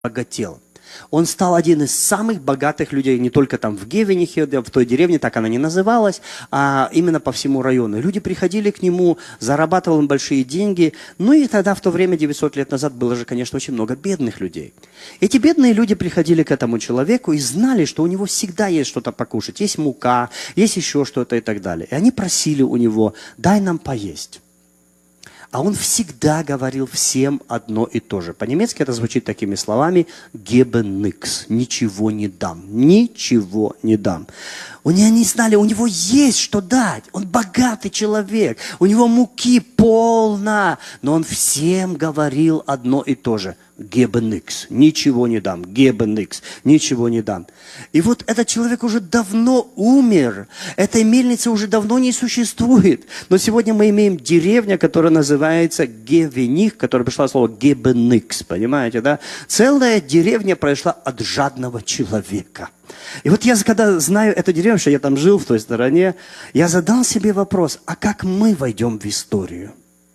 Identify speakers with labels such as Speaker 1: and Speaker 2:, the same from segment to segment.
Speaker 1: богател. Он стал один из самых богатых людей, не только там в Гевенихе, в той деревне, так она не называлась, а именно по всему району. Люди приходили к нему, зарабатывал им большие деньги. Ну и тогда, в то время, 900 лет назад, было же, конечно, очень много бедных людей. Эти бедные люди приходили к этому человеку и знали, что у него всегда есть что-то покушать. Есть мука, есть еще что-то и так далее. И они просили у него: дай нам поесть. А он всегда говорил всем одно и то же. По-немецки это звучит такими словами: «gebe nix», «ничего не дам», «ничего не дам». Они знали, у него есть что дать. Он богатый человек, у него муки полно. Но он всем говорил одно и то же: «gebe nix», «ничего не дам», «gebe nix», «ничего не дам». И вот этот человек уже давно умер. Этой мельницы уже давно не существует. Но сегодня мы имеем деревню, которая называется Гевених, которая пришла от слова «gebe nix», понимаете, да? Целая деревня прошла от жадного человека. И вот я, когда знаю эту деревню, что я там жил в той стороне, я задал себе вопрос: а как мы войдем в историю?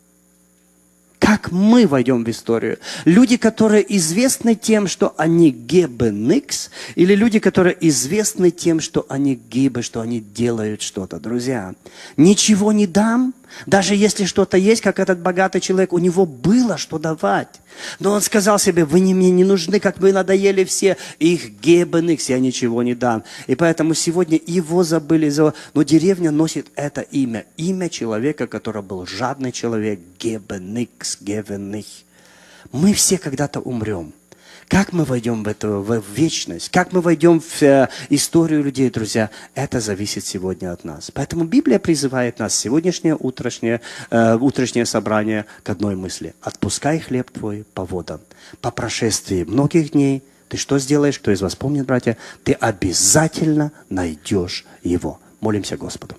Speaker 1: Как мы войдем в историю? Люди, которые известны тем, что они gebe nix, или люди, которые известны тем, что они gebe, что они делают что-то? Друзья, ничего не дам, даже если что-то есть, как этот богатый человек, у него было что давать. Но он сказал себе: вы мне не нужны, как вы надоели все, их gebe nix, я ничего не дам. И поэтому сегодня его забыли, но деревня носит это имя. Имя человека, который был жадный человек, gebe nix, gebe nix. Мы все когда-то умрем. Как мы войдем в вечность, как мы войдем в историю людей, друзья, это зависит сегодня от нас. Поэтому Библия призывает нас, сегодняшнее утреннее собрание, к одной мысли: отпускай хлеб твой по водам. По прошествии многих дней ты что сделаешь? Кто из вас помнит, братья? Ты обязательно найдешь его. Молимся Господу.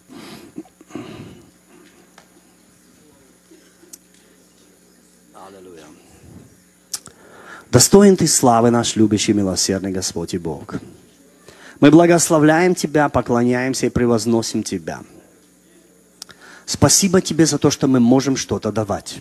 Speaker 1: Достоин Ты славы, наш любящий, милосердный Господь и Бог. Мы благословляем Тебя, поклоняемся и превозносим Тебя. Спасибо Тебе за то, что мы можем что-то давать.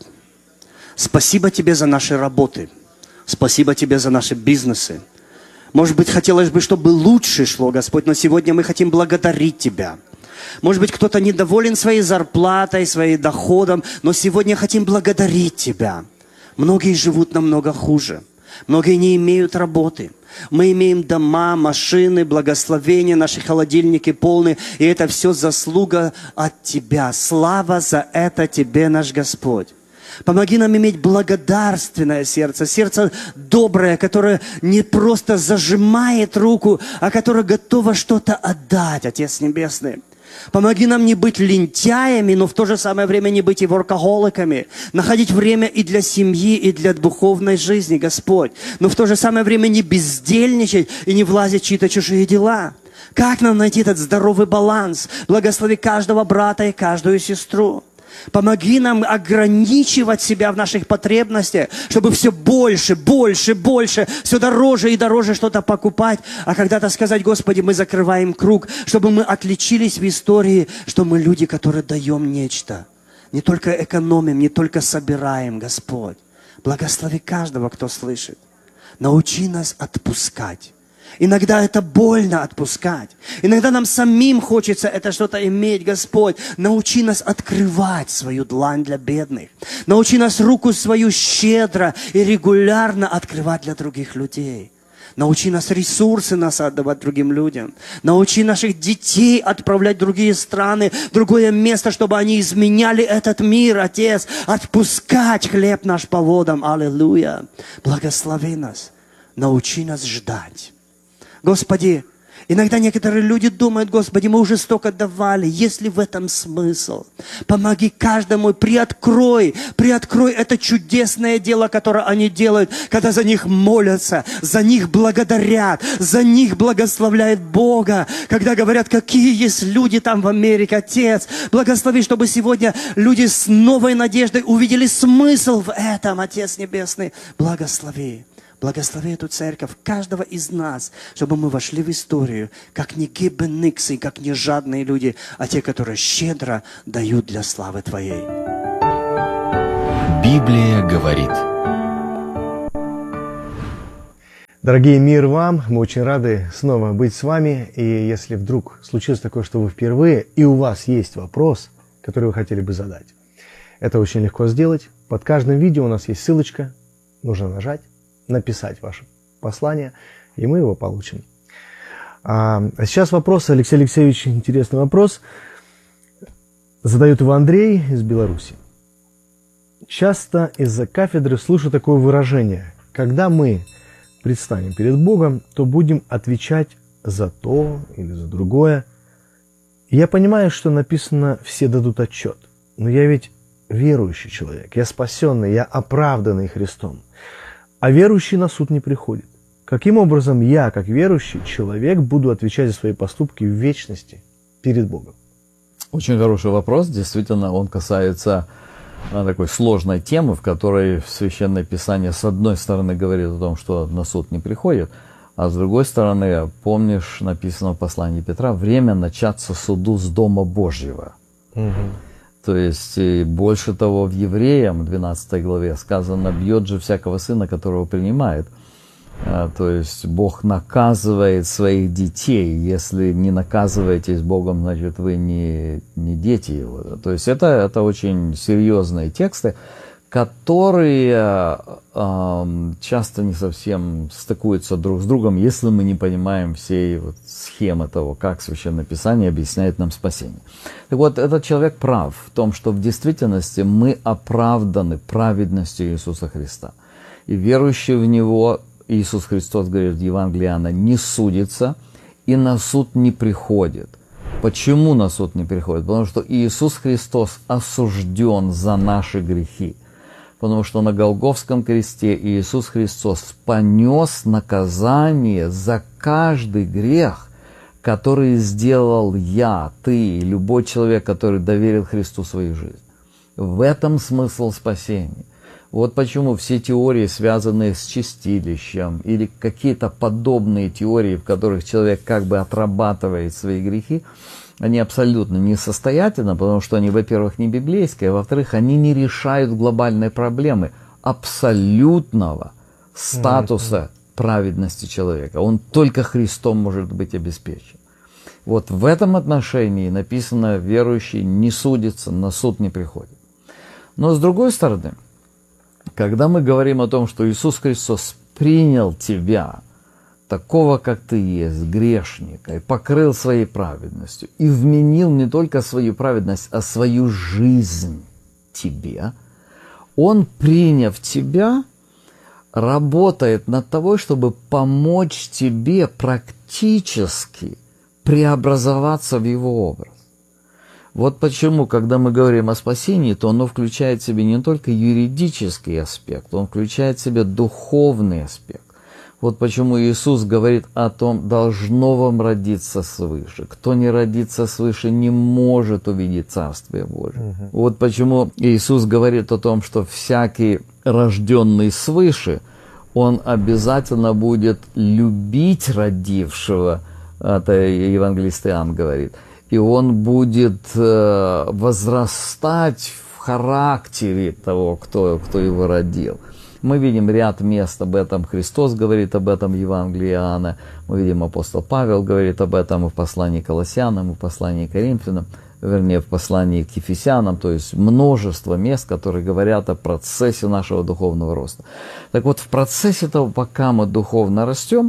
Speaker 1: Спасибо Тебе за наши работы. Спасибо Тебе за наши бизнесы. Может быть, хотелось бы, чтобы лучше шло, Господь, но сегодня мы хотим благодарить Тебя. Может быть, кто-то недоволен своей зарплатой, своим доходом, но сегодня хотим благодарить Тебя. Многие живут намного хуже. Многие не имеют работы. Мы имеем дома, машины, благословения, наши холодильники полны. И это все заслуга от Тебя. Слава за это Тебе, наш Господь. Помоги нам иметь благодарственное сердце, сердце доброе, которое не просто зажимает руку, а которое готово что-то отдать, Отец Небесный. Помоги нам не быть лентяями, но в то же самое время не быть и воркоголиками. Находить время и для семьи, и для духовной жизни, Господь. Но в то же самое время не бездельничать и не влазить в чьи-то чужие дела. Как нам найти этот здоровый баланс? Благослови каждого брата и каждую сестру. Помоги нам ограничивать себя в наших потребностях, чтобы все больше, больше, больше, все дороже и дороже что-то покупать. А когда-то сказать: Господи, мы закрываем круг, чтобы мы отличились в истории, что мы люди, которые даем нечто. Не только экономим, не только собираем, Господь. Благослови каждого, кто слышит. Научи нас отпускать. Иногда это больно отпускать. Иногда нам самим хочется это что-то иметь, Господь. Научи нас открывать свою длань для бедных. Научи нас руку свою щедро и регулярно открывать для других людей. Научи нас ресурсы отдавать другим людям. Научи наших детей отправлять в другие страны, в другое место, чтобы они изменяли этот мир, Отец. Отпускать хлеб наш по водам. Аллилуйя. Благослови нас. Научи нас ждать. Господи, иногда некоторые люди думают: Господи, мы уже столько давали, есть ли в этом смысл? Помоги каждому, приоткрой это чудесное дело, которое они делают, когда за них молятся, за них благодарят, за них благословляют Бога, когда говорят, какие есть люди там в Америке, Отец. Благослови, чтобы сегодня люди с новой надеждой увидели смысл в этом, Отец Небесный. Благослови. Благослови эту церковь, каждого из нас, чтобы мы вошли в историю, как не gebe nix, как не жадные люди, а те, которые щедро дают для славы Твоей.
Speaker 2: Библия говорит. Дорогие, мир вам! Мы очень рады снова быть с вами. И если вдруг случилось такое, что вы впервые, и у вас есть вопрос, который вы хотели бы задать, это очень легко сделать. Под каждым видео у нас есть ссылочка. Нужно нажать, написать ваше послание, и мы его получим. А сейчас вопрос, Алексей Алексеевич, интересный вопрос. Задает его Андрей из Беларуси. Часто из-за кафедры слышу такое выражение: когда мы предстанем перед Богом, то будем отвечать за то или за другое. Я понимаю, что написано «все дадут отчет», но я ведь верующий человек, я спасенный, я оправданный Христом, а верующий на суд не приходит. Каким образом я, как верующий человек, буду отвечать за свои поступки в вечности перед Богом?
Speaker 3: Очень хороший вопрос. Действительно, он касается такой сложной темы, в которой Священное Писание с одной стороны говорит о том, что на суд не приходит, а с другой стороны, помнишь, написано в послании Петра, время начаться суду с Дома Божьего. Угу. То есть, больше того, в Евреям, 12 главе, сказано, бьет же всякого сына, которого принимает. То есть, Бог наказывает своих детей. Если не наказываетесь Богом, значит, вы не дети Его. То есть, это очень серьезные тексты, которые часто не совсем стыкуются друг с другом, если мы не понимаем всей схемы того, как Священное Писание объясняет нам спасение. Так вот, этот человек прав в том, что в действительности мы оправданы праведностью Иисуса Христа. И верующий в Него, Иисус Христос говорит в Евангелии Иоанна, не судится и на суд не приходит. Почему на суд не приходит? Потому что Иисус Христос осужден за наши грехи. Потому что на Голгофском кресте Иисус Христос понес наказание за каждый грех, который сделал я, ты, любой человек, который доверил Христу свою жизнь. В этом смысл спасения. Вот почему все теории, связанные с чистилищем, или какие-то подобные теории, в которых человек как бы отрабатывает свои грехи, они абсолютно несостоятельны, потому что они, во-первых, не библейские, а во-вторых, они не решают глобальной проблемы абсолютного статуса праведности человека. Он только Христом может быть обеспечен. Вот в этом отношении написано, верующий не судится, на суд не приходит. Но с другой стороны, когда мы говорим о том, что Иисус Христос принял тебя, такого, как ты есть, грешника, и покрыл своей праведностью, и вменил не только свою праведность, а свою жизнь тебе, Он, приняв тебя, работает над тобой, чтобы помочь тебе практически преобразоваться в Его образ. Вот почему, когда мы говорим о спасении, то оно включает в себя не только юридический аспект, он включает в себя духовный аспект. Вот почему Иисус говорит о том, должно вам родиться свыше. Кто не родится свыше, не может увидеть Царствие Божие. Вот почему Иисус говорит о том, что всякий рожденный свыше, он обязательно будет любить родившего, это евангелист Иоанн говорит, и он будет возрастать в характере того, кто его родил. Мы видим ряд мест об этом. Христос говорит об этом в Евангелии Иоанна. Мы видим, апостол Павел говорит об этом и в послании к Колоссянам, и в послании к Коринфянам, вернее, в послании к Ефесянам. То есть множество мест, которые говорят о процессе нашего духовного роста. Так вот, в процессе того, пока мы духовно растем,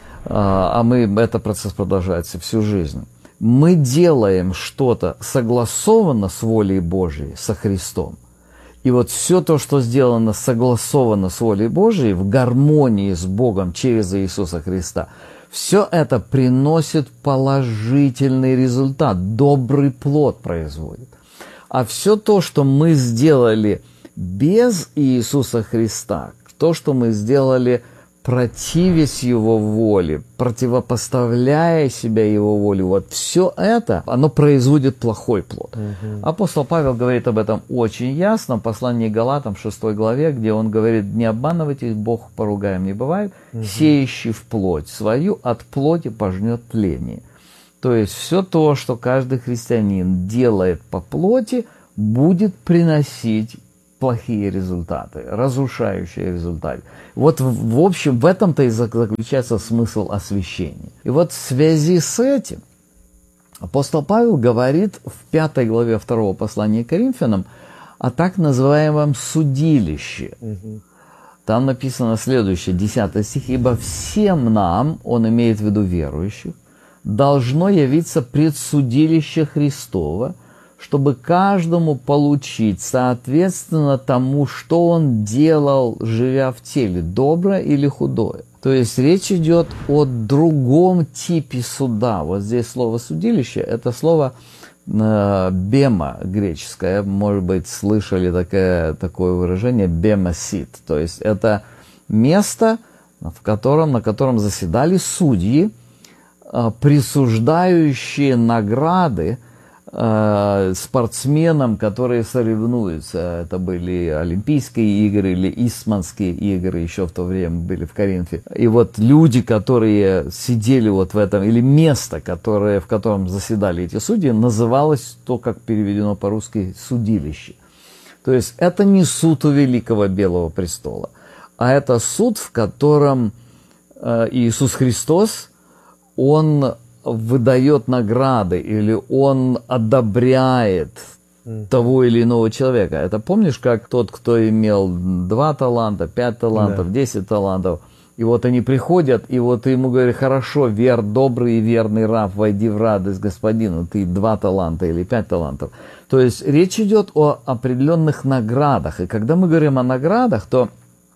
Speaker 3: этот процесс продолжается всю жизнь, мы делаем что-то согласованно с волей Божией, со Христом. И вот все то, что сделано согласованно с волей Божией, в гармонии с Богом через Иисуса Христа, все это приносит положительный результат, добрый плод производит. А все то, что мы сделали без Иисуса Христа, то, что мы сделали, противясь Его воле, противопоставляя себя Его воле, вот все это, оно производит плохой плод. Апостол Павел говорит об этом очень ясно в послании к Галатам, 6 главе, где он говорит: «Не обманывайтесь, Бог поругаем не бывает, сеющий в плоть свою от плоти пожнет тление». То есть все то, что каждый христианин делает по плоти, будет приносить плохие результаты, разрушающие результаты. Вот, в общем, в этом-то и заключается смысл освящения. И вот в связи с этим апостол Павел говорит в 5 главе 2 послания к Коринфянам о так называемом судилище. Там написано следующее, 10 стих. «Ибо всем нам, он имеет в виду верующих, должно явиться предсудилище Христово, чтобы каждому получить соответственно тому, что он делал, живя в теле, доброе или худое». То есть речь идет о другом типе суда. Вот здесь слово «судилище» – это слово бема греческое. Может быть, слышали такое выражение «бемасит». То есть это место, на котором заседали судьи, присуждающие награды спортсменам, которые соревнуются. Это были Олимпийские игры или Исманские игры, еще в то время были в Коринфе. И вот люди, которые сидели вот в этом, или место, в котором заседали эти судьи, называлось то, как переведено по-русски, судилище. То есть это не суд у Великого Белого Престола, а это суд, в котором Иисус Христос, Он выдает награды или он одобряет того или иного человека. Это помнишь, как тот, кто имел 2 таланта, 5 талантов, 10 талантов, и вот они приходят, и вот ему говорят: хорошо, добрый и верный раб, войди в радость господину, ты 2 таланта или 5 талантов. То есть речь идет о определенных наградах. И когда мы говорим о наградах, то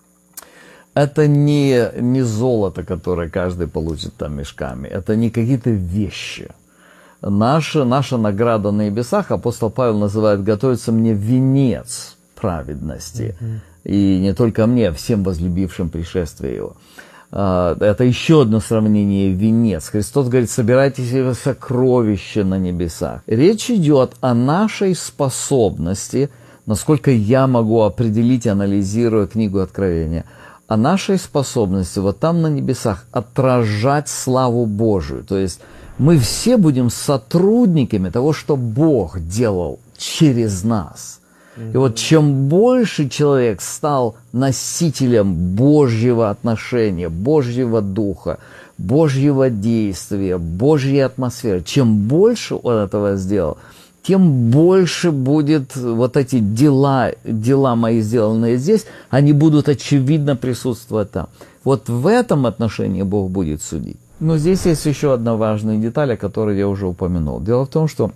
Speaker 3: это не золото, которое каждый получит там мешками, это не какие-то вещи. Наша награда на небесах, апостол Павел называет: готовится мне венец праведности. И не только мне, а всем возлюбившим пришествие его. Это еще одно сравнение: венец. Христос говорит: собирайте себе сокровища на небесах. Речь идет о нашей способности, насколько я могу определить, анализируя книгу Откровения, о нашей способности вот там на небесах отражать славу Божию. То есть мы все будем сотрудниками того, что Бог делал через нас. И вот чем больше человек стал носителем Божьего отношения, Божьего духа, Божьего действия, Божьей атмосферы, чем больше он этого сделал, тем больше будет вот эти дела мои, сделанные здесь, они будут очевидно присутствовать там. Вот в этом отношении Бог будет судить. Но здесь есть еще одна важная деталь, о которой я уже упомянул. Дело в том, что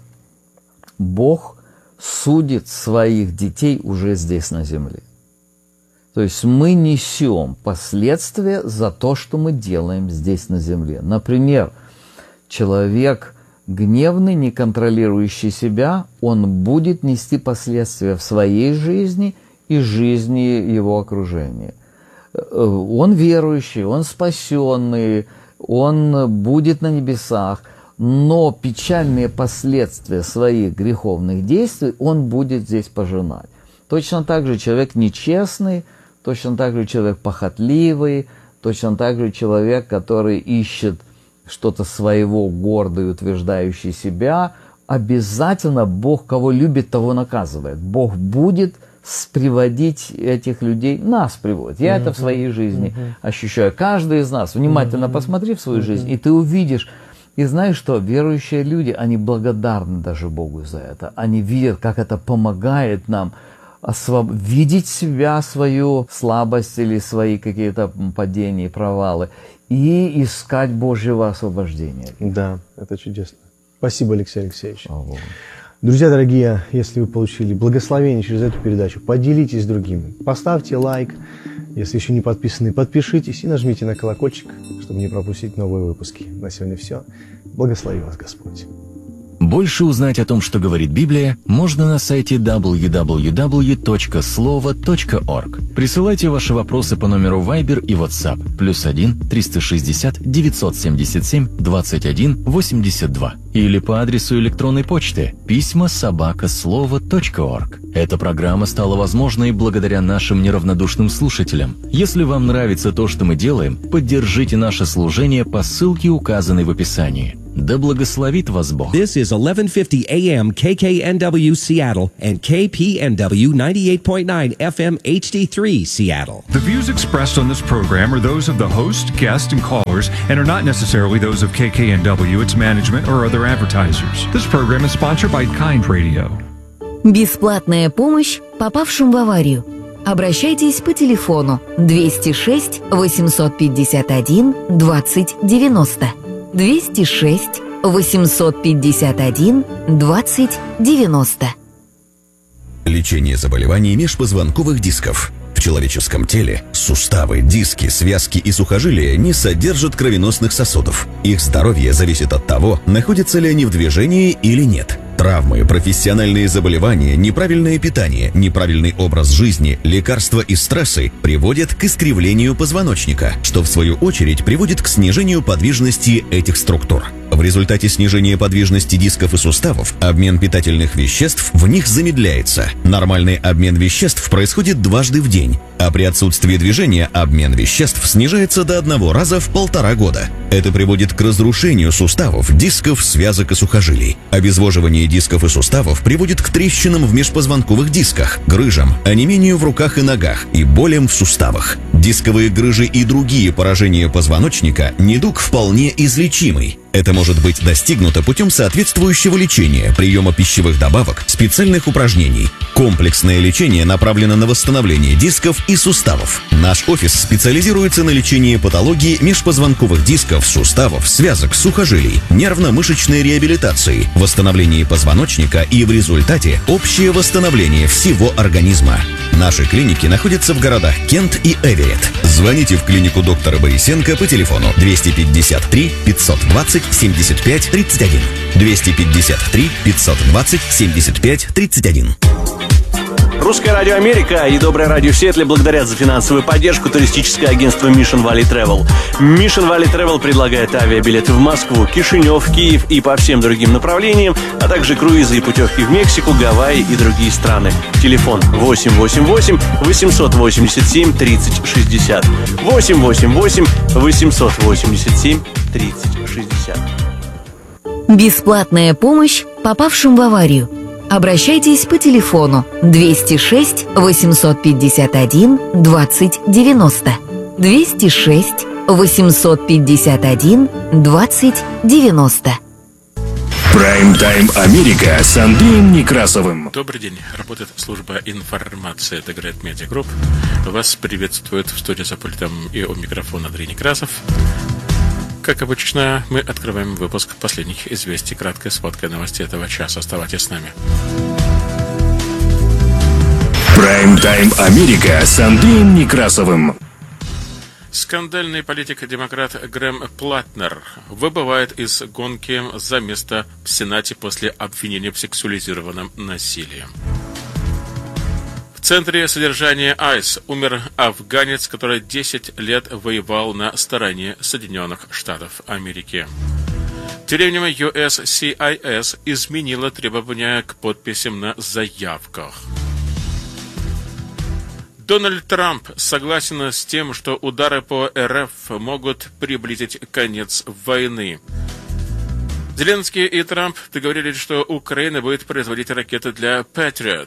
Speaker 3: Бог судит своих детей уже здесь на земле. То есть мы несем последствия за то, что мы делаем здесь на земле. Например, человек гневный, не контролирующий себя, он будет нести последствия в своей жизни и жизни его окружения. Он верующий, он спасенный, он будет на небесах, но печальные последствия своих греховных действий он будет здесь пожинать. Точно так же человек нечестный, точно так же человек похотливый, точно так же человек, который ищет что-то своего, гордый, утверждающий себя, обязательно Бог, кого любит, того наказывает. Бог будет приводить этих людей, нас приводит. Я это в своей жизни ощущаю. Каждый из нас, внимательно посмотри в свою жизнь, и ты увидишь. И знаешь что, верующие люди, они благодарны даже Богу за это. Они видят, как это помогает нам видеть себя, свою слабость или свои какие-то падения, провалы, и искать Божьего освобождения.
Speaker 2: Да, это чудесно. Спасибо, Алексей Алексеевич. Друзья дорогие, если вы получили благословение через эту передачу, поделитесь с другими. Поставьте лайк. Если еще не подписаны, подпишитесь и нажмите на колокольчик, чтобы не пропустить новые выпуски. На сегодня все. Благослови вас Господь.
Speaker 4: Больше узнать о том, что говорит Библия, можно на сайте www.slovo.org. Присылайте ваши вопросы по номеру Viber и WhatsApp +1 360 977 21 82 или по адресу электронной почты pisma@slovo.org. Эта программа стала возможной благодаря нашим неравнодушным слушателям. Если вам нравится то, что мы делаем, поддержите наше служение по ссылке, указанной в описании. Да благословит вас Бог.
Speaker 5: This is 1150 AM KKNW Seattle and KPNW 98.9 FM HD3 Seattle.
Speaker 6: The views expressed on this program are those of the host, guests, and callers and are not necessarily those of KKNW, its management, or other advertisers. This program is sponsored by Kind Radio.
Speaker 7: Бесплатная помощь попавшим в аварию. Обращайтесь по телефону 206 851 20 90. 206 851 20 90.
Speaker 8: Лечение заболеваний межпозвонковых дисков. В человеческом теле суставы, диски, связки и сухожилия не содержат кровеносных сосудов. Их здоровье зависит от того, находятся ли они в движении или нет. Травмы, профессиональные заболевания, неправильное питание, неправильный образ жизни, лекарства и стрессы приводят к искривлению позвоночника, что в свою очередь приводит к снижению подвижности этих структур. В результате снижения подвижности дисков и суставов обмен питательных веществ в них замедляется. Нормальный обмен веществ происходит дважды в день, а при отсутствии движения обмен веществ снижается до 1 раза в 1,5 года. Это приводит к разрушению суставов, дисков, связок и сухожилий. Обезвоживание дисков и суставов приводит к трещинам в межпозвонковых дисках, грыжам, онемению в руках и ногах и болям в суставах. Дисковые грыжи и другие поражения позвоночника – недуг вполне излечимый. Это может быть достигнуто путем соответствующего лечения, приема пищевых добавок, специальных упражнений. Комплексное лечение направлено на восстановление дисков и суставов. Наш офис специализируется на лечении патологии межпозвонковых дисков, суставов, связок, сухожилий, нервно-мышечной реабилитации, восстановлении позвоночника и в результате общее восстановление всего организма. Наши клиники находятся в городах Кент и Эверетт. Звоните в клинику доктора Борисенко по телефону 253 520 75 31. 253 520 75 31.
Speaker 9: Русское радио Америка и Доброе радио в Сиэтле благодарят за финансовую поддержку туристическое агентство Mission Valley Travel. Mission Valley Travel предлагает авиабилеты в Москву, Кишинев, Киев и по всем другим направлениям, а также круизы и путевки в Мексику, Гавайи и другие страны. Телефон 888 887 30 60. 888 887 30 60.
Speaker 7: Бесплатная помощь попавшим в аварию. Обращайтесь по телефону 206 851 20 90. 206 851 20 90.
Speaker 10: Прайм-тайм Америка с Андреем Некрасовым.
Speaker 11: Добрый день. Работает служба информации The Great Media Group. Вас приветствует в студии за пультом и у микрофона Андрей Некрасов. Как обычно, мы открываем выпуск последних известий. Краткая сводка новостей этого часа. Оставайтесь с нами.
Speaker 10: Прайм-тайм Америка с Андреем Некрасовым.
Speaker 11: Скандальный политик-демократ Грэм Платнер выбывает из гонки за место в Сенате после обвинения в сексуализированном насилии. В центре содержания ICE умер афганец, который 10 лет воевал на стороне Соединенных Штатов Америки. Тюремня USCIS изменила требования к подписям на заявках. Дональд Трамп согласен с тем, что удары по РФ могут приблизить конец войны. Зеленский и Трамп договорились, что Украина будет производить ракеты для Patriot.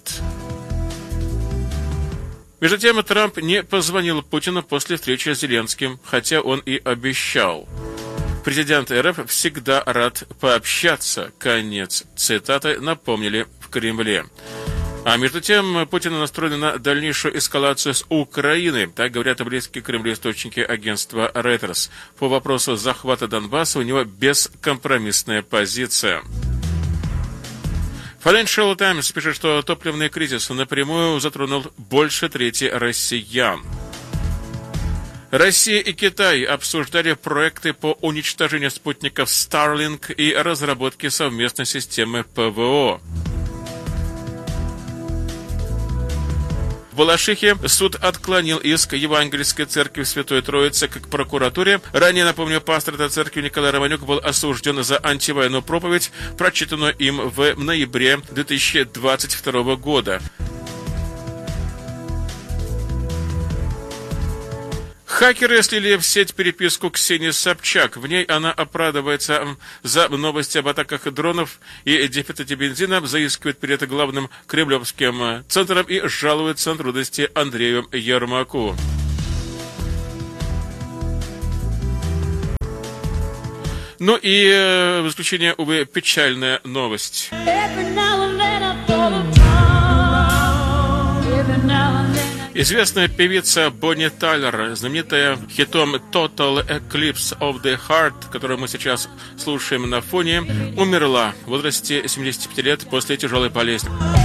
Speaker 11: Между тем, Трамп не позвонил Путину после встречи с Зеленским, хотя он и обещал. Президент РФ всегда рад пообщаться. Конец цитаты напомнили в Кремле. А между тем, Путин настроен на дальнейшую эскалацию с Украины. Так говорят близкие к Кремлю источники агентства Reuters. По вопросу захвата Донбасса у него бескомпромиссная позиция. Financial Times пишет, что топливный кризис напрямую затронул больше трети россиян. Россия и Китай обсуждали проекты по уничтожению спутников Starlink и разработке совместной системы ПВО. В Балашихе суд отклонил иск Евангельской церкви Святой Троицы к прокуратуре. Ранее, напомню, пастор этой церкви Николай Романюк был осужден за антивоенную проповедь, прочитанную им в ноябре 2022 года. Хакеры слили в сеть переписку Ксении Собчак. В ней она оправдывается за новости об атаках дронов и дефиците бензина, заискивает перед главным кремлевским центром и жалуется на трудности Андрею Ермаку. Ну и в заключение, увы, печальная новость. Известная певица Бонни Тайлер, знаменитая хитом Total Eclipse of the Heart, которую мы сейчас слушаем на фоне, умерла в возрасте 75 лет после тяжелой болезни.